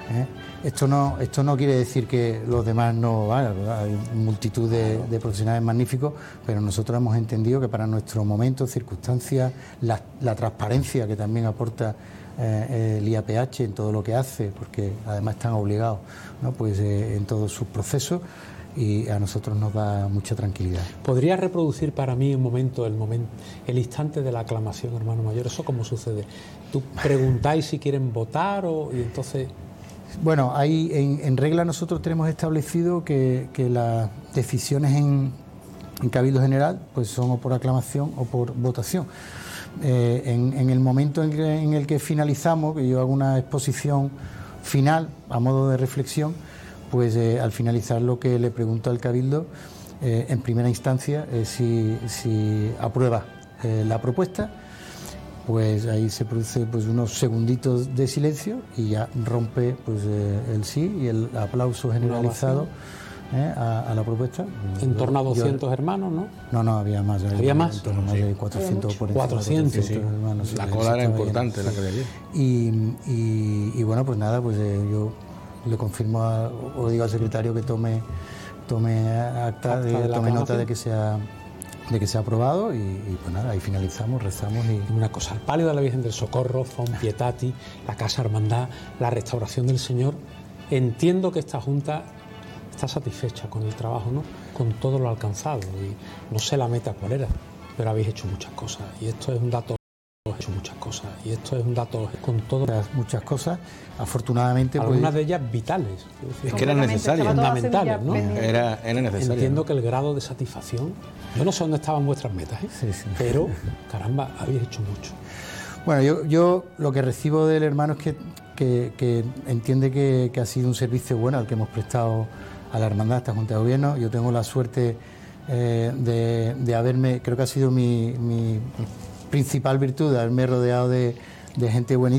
Esto no quiere decir que los demás no vayan, hay multitud de profesionales magníficos, pero nosotros hemos entendido que para nuestro momento, circunstancias, la transparencia que también aporta el IAPH en todo lo que hace, porque además están obligados, ¿no? Pues en todos sus procesos, y a nosotros nos da mucha tranquilidad. ¿Podrías reproducir para mí el instante de la aclamación, hermano mayor? ¿Eso cómo sucede? ¿Tú preguntáis si quieren votar y entonces...? Bueno, ahí en regla nosotros tenemos establecido que las decisiones en Cabildo General pues son o por aclamación o por votación. En el momento en el que finalizamos, que yo hago una exposición final a modo de reflexión, pues al finalizar lo que le pregunto al Cabildo en primera instancia es si aprueba la propuesta. Pues ahí se produce pues unos segunditos de silencio y ya rompe pues el sí y el aplauso generalizado a la propuesta. En torno a 200 hermanos, ¿no? No, había más. ¿Había más? En torno a más de 400 por encima. 400 hermanos. La cola era importante, la que le di. Y bueno, pues nada, pues yo le confirmo o digo al secretario que tome nota de que se ha aprobado y pues nada, ahí finalizamos, rezamos y... Una cosa, el palio de la Virgen del Socorro, Font Pietati, la Casa Hermandad, la restauración del Señor. Entiendo que esta Junta está satisfecha con el trabajo, ¿no? Con todo lo alcanzado, y no sé la meta cuál era, pero habéis hecho muchas cosas y esto es un dato. Con todas muchas cosas, afortunadamente algunas pues, de ellas vitales, es que eran necesarias, fundamentales, ¿no? Era necesario. Entiendo que el grado de satisfacción, yo no sé dónde estaban vuestras metas, sí. Pero caramba, habéis hecho mucho. Bueno, yo lo que recibo del hermano es que entiende que ha sido un servicio bueno el que hemos prestado a la hermandad, a esta Junta de Gobierno. Yo tengo la suerte de haberme, creo que ha sido mi principal virtud, de haberme rodeado de gente buenísima.